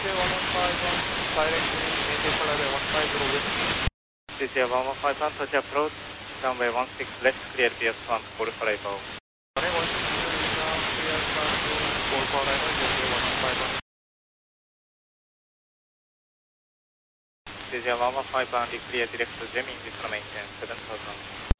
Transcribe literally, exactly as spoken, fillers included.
J one one five one, directly India Florida one five zero west. D J one one five one, touch approach, runway one six left, clear B S one, call for arrival. Runway one six is uh, clear start to call for arrival, J J one one five one. D J one one five one, clear direct to Gemini, visual maintain seven thousand.